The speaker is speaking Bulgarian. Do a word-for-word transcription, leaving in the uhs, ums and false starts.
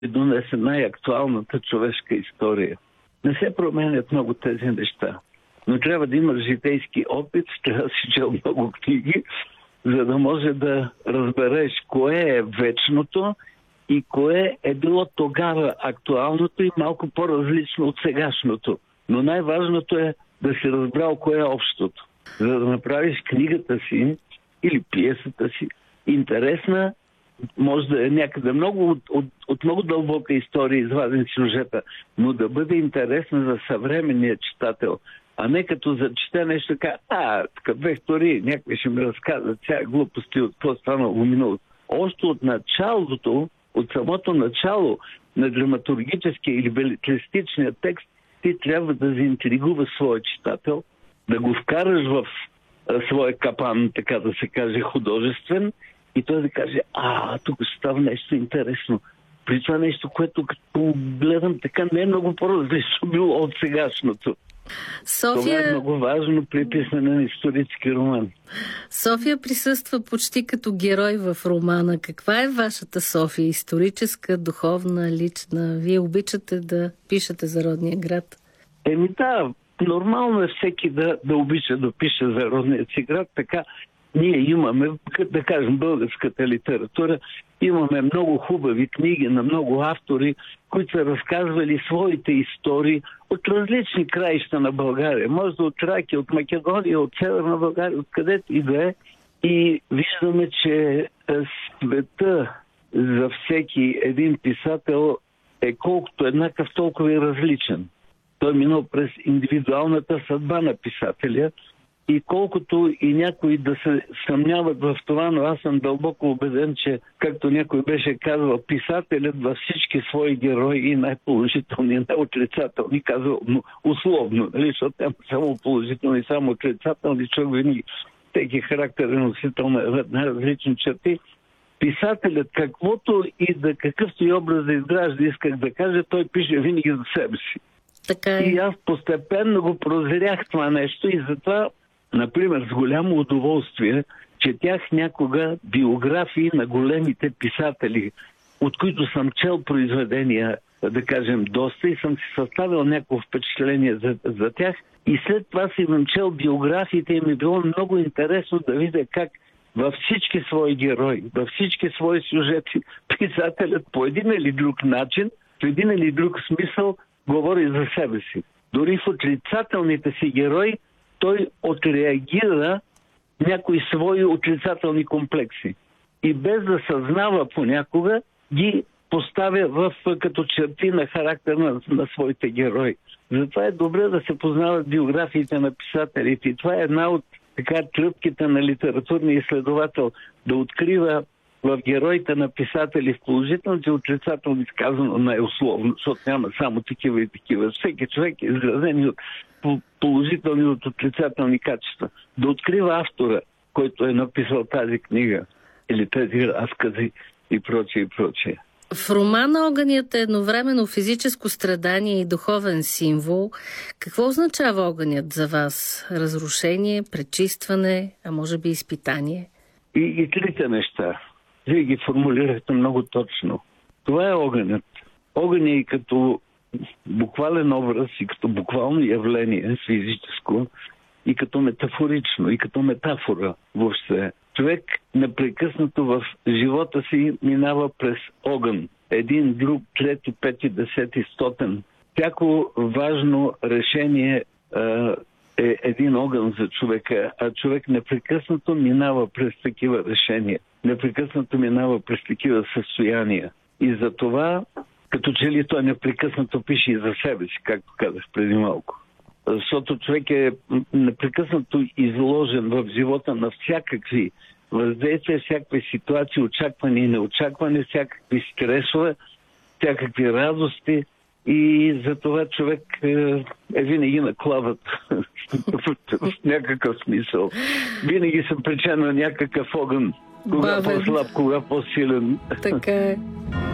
донесе най-актуалната човешка история. Не се променят много тези неща. Но трябва да имаш житейски опит, трябва да си чел много книги, за да може да разбереш кое е вечното и кое е било тогава актуалното и малко по-различно от сегашното. Но най-важното е да си разбрал кое е общото. За да направиш книгата си или пиесата си интересна, може да е някъде много от, от, от много дълбока история изваден сюжета, но да бъде интересна за съвременния читател. А не като зачете нещо така, а, така вектори, някой ще ми разказва ця глупости от какво станало в миналото. Още от началото, от самото начало на драматургическия или белетристичния текст, ти трябва да заинтригува своя читател, да го вкараш в а, своя капан, така да се каже, художествен, и той да каже, а, тук ще става нещо интересно. При това нещо, което като гледам така, не е много по-различно било от сегашното. София... Това е много важно при писане на исторически роман. София присъства почти като герой в романа. Каква е вашата София? Историческа, духовна, лична? Вие обичате да пишете за родния град? Еми да, нормално е всеки да, да обича да пише за родния си град. Така ние имаме, да кажем, българската литература, имаме много хубави книги на много автори, които са разказвали своите истории от различни краища на България. Може да от Тракия, от Македония, от Северна България, откъдето и да е. И виждаме, че света за всеки един писател е колкото еднакъв, толкова и различен. Той минал през индивидуалната съдба на писателя и колкото и някои да се съмняват в това, но аз съм дълбоко убеден, че, както някой беше казал, писателят във всички свои герои и най-положителни, и най-отрицателни, казал условно, нали, защото няма само положителни и само отрицателни, човек винаги всеки характер е носител на най-различни черти. Писателят, каквото и да какъвто и образ да изгражда, исках да кажа, той пише винаги за себе си. Така е. И аз постепенно го прозрях това нещо и затова, например, с голямо удоволствие четях някога биографии на големите писатели, от които съм чел произведения, да кажем, доста и съм си съставил някакво впечатление за, за тях. И след това си съм чел биографиите и ми било много интересно да видя как във всички свои герои, във всички свои сюжети, писателят по един или друг начин, в един или друг смисъл говори за себе си. Дори в отрицателните си герои той отреагира някои свои отрицателни комплекси. И без да съзнава понякога, ги поставя в като черти на характер на, на своите герои. Затова е добре да се познават биографиите на писателите. И това е една от така тръпките на литературния изследовател, да открива в героите на писатели в положителните и отрицателни, сказано най-условно, защото няма само такива и такива. Всеки човек е изграден от положителни и от отрицателни качества. Да открива автора, който е написал тази книга или тези разкази и прочее, и прочее. В романа огънят е едновременно физическо страдание и духовен символ. Какво означава огънят за вас? Разрушение, пречистване, а може би изпитание? И, и трите неща. Вие ги формулирахте много точно. Това е огънят. Огън е и като буквален образ, и като буквално явление физическо, и като метафорично, и като метафора въобще. Човек непрекъснато в живота си минава през огън. Един, друг, трети, пети, десети, стотен. Всяко важно решение е, е един огън за човека, а човек непрекъснато минава през такива решения. Непрекъснато минава през такива състояния. И за това, като че ли той непрекъснато пише и за себе си, както казах преди малко. Защото човек е непрекъснато изложен в живота на всякакви въздействия, всякакви ситуации, очаквани и неочаквани, всякакви стресове, всякакви радости. И за това човек е, е винаги на клавът в някакъв смисъл. Винаги съм причина на някакъв огън. Кога по-слаб, кога по-силен. Така е.